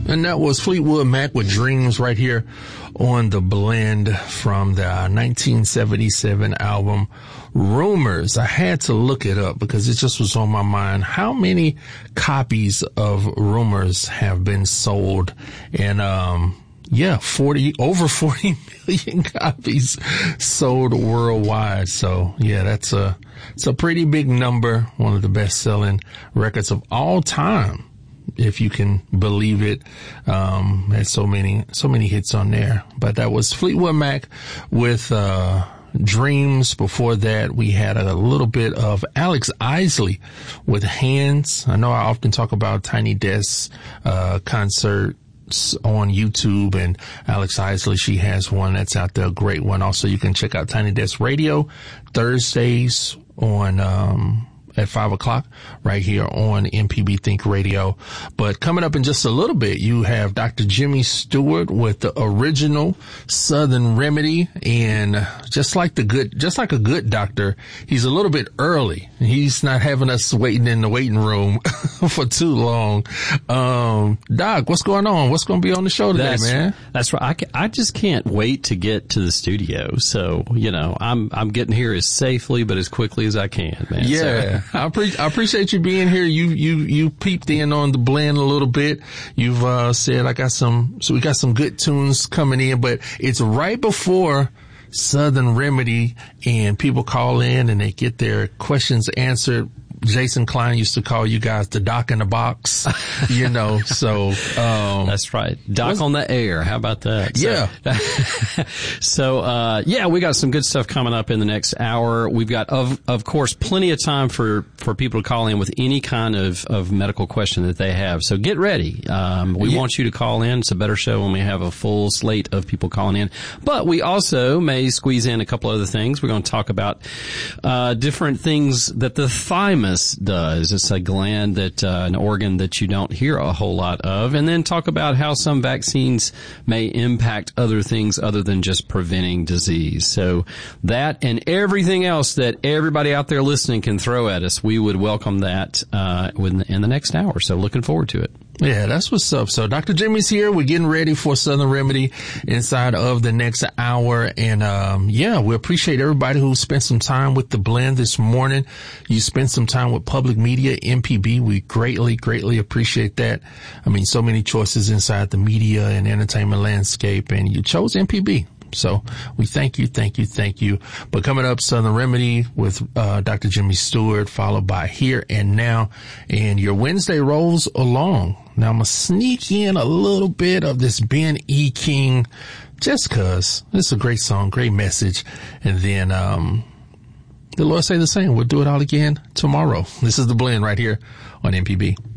And that was Fleetwood Mac with Dreams right here on the blend from the 1977 album Rumors. I had to look it up because it just was on my mind. How many copies of Rumors have been sold? And, over 40 million copies sold worldwide. So yeah, it's a pretty big number. One of the best selling records of all time, if you can believe it. There's so many hits on there. But that was Fleetwood Mac with, Dreams. Before that, we had a little bit of Alex Isley with Hands. I know I often talk about Tiny Desk, concert on YouTube, and Alex Isley, she has one that's out there, a great one. Also, you can check out Tiny Desk Radio Thursdays on at 5:00 right here on MPB Think Radio. But coming up in just a little bit, you have Dr. Jimmy Stewart with the original Southern Remedy. And just like a good doctor, he's a little bit early. He's not having us waiting in the waiting room for too long. Doc, what's going on? What's going to be on the show today, man? That's right. I just can't wait to get to the studio. So, I'm getting here as safely but as quickly as I can, man. Yeah. So. I appreciate you being here. You peeped in on the blend a little bit. You've said we got some good tunes coming in, but it's right before Southern Remedy, and people call in and they get their questions answered. Jason Klein used to call you guys the Doc in the Box, so. That's right. Doc on the air. How about that? Yeah. So, we got some good stuff coming up in the next hour. We've got, of course, plenty of time for people to call in with any kind of medical question that they have. So get ready. We want you to call in. It's a better show when we have a full slate of people calling in. But we also may squeeze in a couple other things. We're going to talk about, different things that the thymus does. It's a gland an organ that you don't hear a whole lot of, and then talk about how some vaccines may impact other things other than just preventing disease. So that and everything else that everybody out there listening can throw at us, we would welcome that in the next hour. So looking forward to it. Yeah, that's what's up. So Dr. Jimmy's here. We're getting ready for Southern Remedy inside of the next hour. And, we appreciate everybody who spent some time with the blend this morning. You spent some time with Public Media, MPB. We greatly, greatly appreciate that. I mean, so many choices inside the media and entertainment landscape, and you chose MPB. So we thank you. But coming up, Southern Remedy with Dr. Jimmy Stewart, followed by Here and Now. And your Wednesday rolls along. Now I'm going to sneak in a little bit of this Ben E. King, just cause it's a great song, great message. And then the Lord say the same. We'll do it all again tomorrow. This is the blend right here on MPB.